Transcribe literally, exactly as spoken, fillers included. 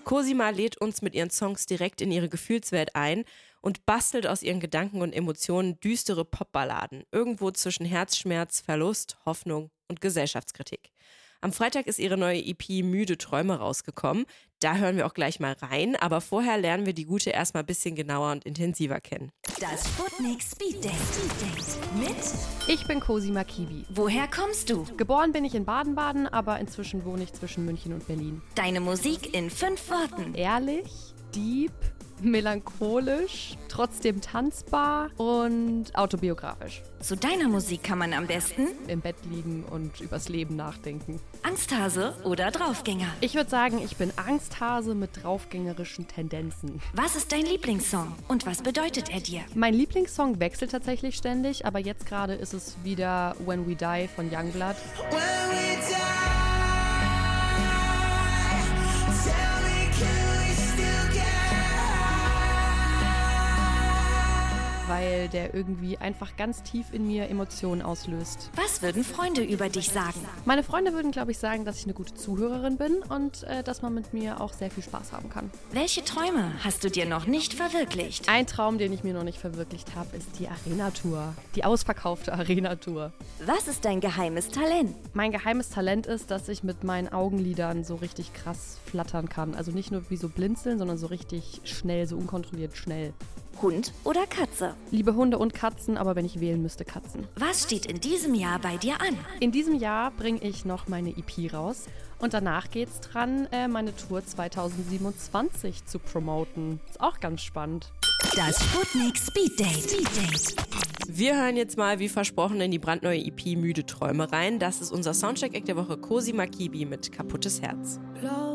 Cosima lädt uns mit ihren Songs direkt in ihre Gefühlswelt ein und bastelt aus ihren Gedanken und Emotionen düstere Popballaden, irgendwo zwischen Herzschmerz, Verlust, Hoffnung und Gesellschaftskritik. Am Freitag ist ihre neue E P Müde Träume rausgekommen. Da hören wir auch gleich mal rein, aber vorher lernen wir die Gute erstmal ein bisschen genauer und intensiver kennen. Das Sputnik Speed Date mit Ich bin Cosima Kibi. Woher kommst du? Geboren bin ich in Baden-Baden, aber inzwischen wohne ich zwischen München und Berlin. Deine Musik in fünf Worten. Ehrlich, deep, melancholisch, trotzdem tanzbar und autobiografisch. Zu deiner Musik kann man am besten Im Bett liegen und übers Leben nachdenken. Angsthase oder Draufgänger. Ich würde sagen, ich bin Angsthase mit draufgängerischen Tendenzen. Was ist dein Lieblingssong und was bedeutet er dir? Mein Lieblingssong wechselt tatsächlich ständig, aber jetzt gerade ist es wieder When We Die von Youngblood. When we die, tell me, can we still get Weil der irgendwie einfach ganz tief in mir Emotionen auslöst. Was würden Freunde über dich sagen? Meine Freunde würden, glaube ich, sagen, dass ich eine gute Zuhörerin bin und äh, dass man mit mir auch sehr viel Spaß haben kann. Welche Träume hast du dir noch nicht verwirklicht? Ein Traum, den ich mir noch nicht verwirklicht habe, ist die Arena-Tour. Die ausverkaufte Arena-Tour. Was ist dein geheimes Talent? Mein geheimes Talent ist, dass ich mit meinen Augenlidern so richtig krass flattern kann. Also nicht nur wie so blinzeln, sondern so richtig schnell, so unkontrolliert schnell. Hund oder Katze? Liebe Hunde und Katzen, aber wenn ich wählen müsste, Katzen. Was steht in diesem Jahr bei dir an? In diesem Jahr bringe ich noch meine E P raus und danach geht's dran, äh, meine Tour zwanzig siebenundzwanzig zu promoten. Ist auch ganz spannend. Das Sputnik Speed Date. Speed Date. Wir hören jetzt mal, wie versprochen, in die brandneue E P Müde Träume rein. Das ist unser Soundcheck-Act der Woche, Cosima Kibi mit Kaputtes Herz. low?